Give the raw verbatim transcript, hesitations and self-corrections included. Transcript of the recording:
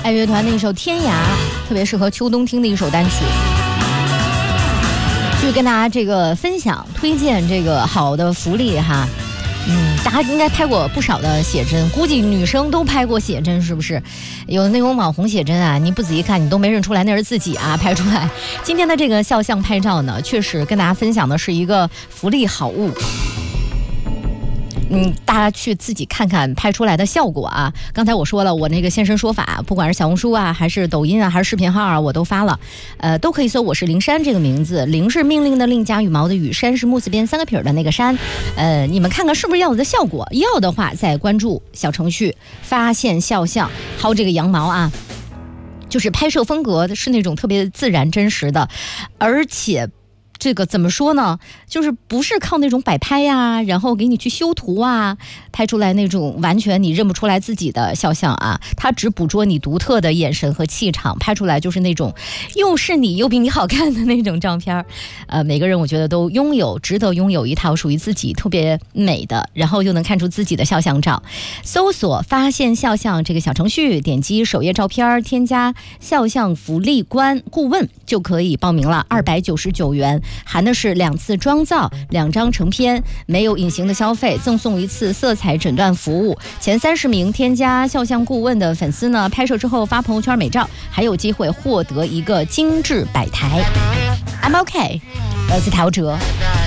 爱乐团的一首《天涯》，特别适合秋冬听的一首单曲。继续跟大家这个分享推荐这个好的福利哈。嗯，大家应该拍过不少的写真，估计女生都拍过写真，是不是？有那种网红写真啊，你不仔细看，你都没认出来那是自己啊拍出来。今天的这个肖像拍照呢，确实跟大家分享的是一个福利好物。嗯，大家去自己看看拍出来的效果啊。刚才我说了，我那个现身说法，不管是小红书啊，还是抖音啊，还是视频号啊，我都发了，呃，都可以搜我是灵山这个名字。灵是命令的令加羽毛的羽，山是木字边三个撇的那个山。呃，你们看看是不是要有的效果？要的话，再关注小程序发现肖像，还有这个羊毛啊。就是拍摄风格是那种特别自然真实的，而且这个怎么说呢，就是不是靠那种摆拍呀，然后给你去修图啊，拍出来那种完全你认不出来自己的肖像啊，它只捕捉你独特的眼神和气场，拍出来就是那种又是你又比你好看的那种照片。呃，每个人我觉得都拥有值得拥有一套属于自己特别美的，然后又能看出自己的肖像照。搜索发现肖像这个小程序，点击首页照片，添加肖像福利官顾问就可以报名了，二百九十九元。含的是两次妆造、两张成片，没有隐形的消费，赠送一次色彩诊断服务。前三十名添加肖像顾问的粉丝呢，拍摄之后发朋友圈美照，还有机会获得一个精致摆台。I'm OK， 我是陶喆。